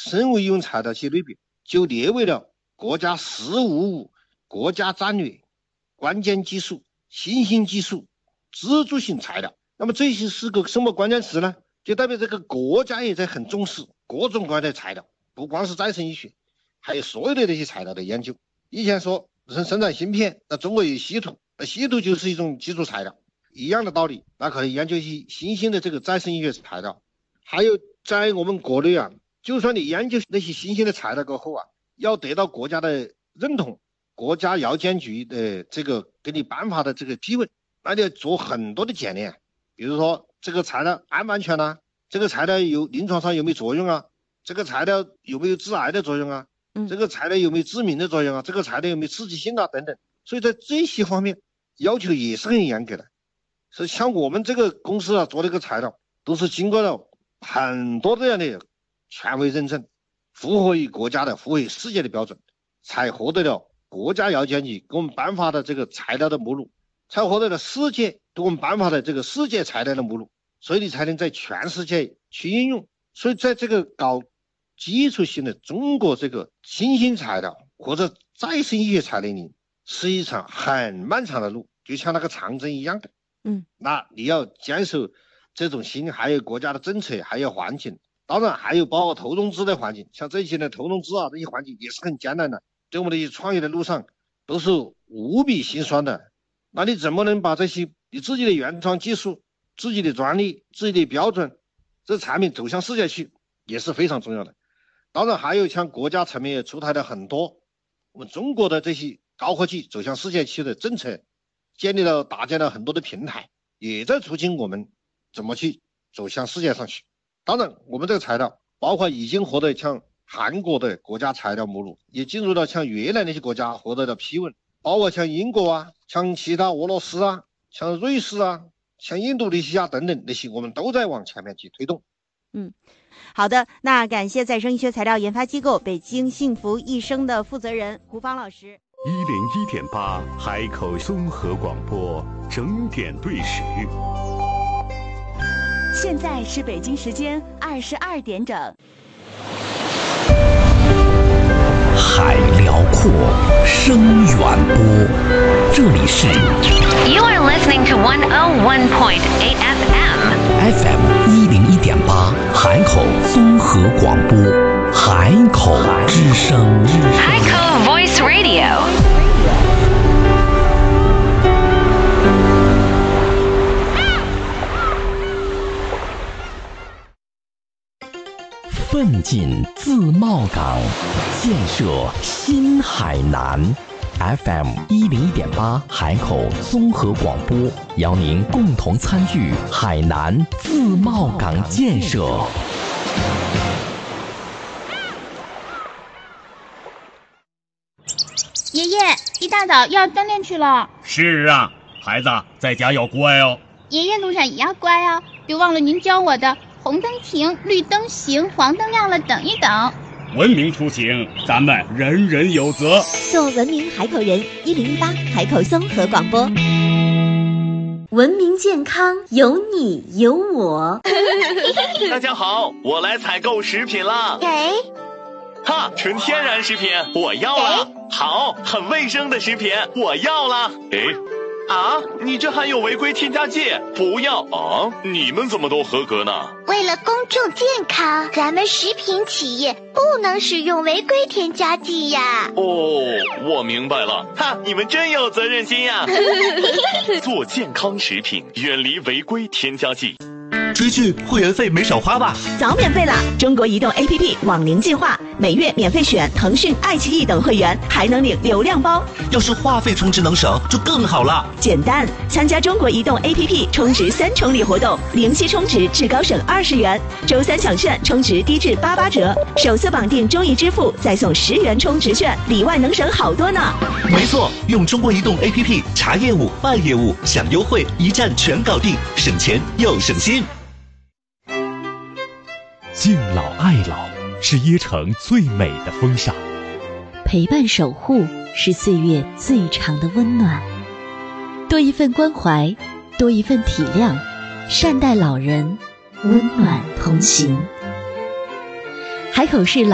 生物医用材料系类别就列为了国家“1555”国家战略关键技术、新兴技术、支柱性材料。那么这些是个什么关键词呢？就代表这个国家也在很重视各种各样的材料，不光是再生医学，还有所有的这些材料的研究。以前说生产芯片，那中国有稀土，那稀土就是一种基础材料，一样的道理，那可以研究一些新兴的这个再生医学材料。还有在我们国内啊，就算你研究那些新兴的材料过后啊，要得到国家的认同，国家药监局的这个给你颁发的这个批文，那你要做很多的检验，比如说这个材料安不安全啊，这个材料有临床上有没有作用啊，这个材料有没有致癌的作用啊，这个材料有没有致敏的作用啊，这个材料有没有刺激性啊等等。所以在这些方面要求也是很严格的。所以像我们这个公司啊做这个材料都是经过了很多这样的权威认证，符合于国家的、符合于世界的标准，才获得了国家药监局给我们颁发的这个材料的目录，才获得了世界给我们颁发的这个世界材料的目录，所以你才能在全世界去应用。所以在这个搞基础性的中国这个新兴材料或者再生医学材料里是一场很漫长的路，就像那个长征一样的。那你要坚守这种心，还有国家的政策，还有环境，当然还有包括投融资的环境，像这些的投融资啊，这些环境也是很艰难的，对我们的创业的路上都是无比心酸的。那你怎么能把这些你自己的原创技术、自己的专利、自己的标准，这产品走向世界去，也是非常重要的。当然还有像国家层面也出台了很多我们中国的这些高科技走向世界去的政策，搭建了很多的平台，也在促进我们怎么去走向世界上去。当然我们这个材料包括已经获得像韩国的国家材料目录，也进入了像越南那些国家获得了批文，包括像英国啊，像其他俄罗斯啊，像瑞士啊，像印度尼西亚等等那些，我们都在往前面去推动。 好的，那感谢再生医学材料研发机构北京幸福益生的负责人胡芳老师。 101.8海口综合广播整点对时， 现在是北京时间22点整。 海辽阔，声远播，这里是 You are listening to 101.8 FM 101.8海口综合广播，海口之声， 海口 Voice Radio。 奋进自贸港，建设新海南。FM 101.8海口综合广播，邀您共同参与海南自贸港建设。 爷爷，一大早要锻炼去了。 是啊，孩子在家要乖哦。 爷爷路上也要乖哦，别忘了您教我的红灯停，绿灯行，黄灯亮了等一等。 文明出行，咱们人人有责。 做文明海口人，101.8海口综合广播。文明健康，有你有我。 大家好，我来采购食品了。 给。 哈，纯天然食品，我要了。好，很卫生的食品，我要了。啊，你这含有违规添加剂，不要啊！你们怎么都合格呢？ 为了公众健康，咱们食品企业不能使用违规添加剂呀。 哦，我明白了。哈，你们真有责任心呀！做健康食品，远离违规添加剂。 追剧会员费没少花吧？ 早免费了！中国移动 APP 网龄进化，每月免费选腾讯、爱奇艺等会员，还能领流量包。 要是话费充值能省，就更好了。 简单，参加中国移动 APP 充值3重礼活动，零息充值至高省20元，周3抢券充值低至88折，首次绑定中移支付再送10元充值券，里外能省好多呢。 没错，用中国移动 APP 查业务、办业务、享优惠，一站全搞定，省钱又省心。 敬老爱老是椰城最美的风尚， 陪伴守护是岁月最长的温暖。多一份关怀，多一份体谅，善待老人，温暖同行。海口市老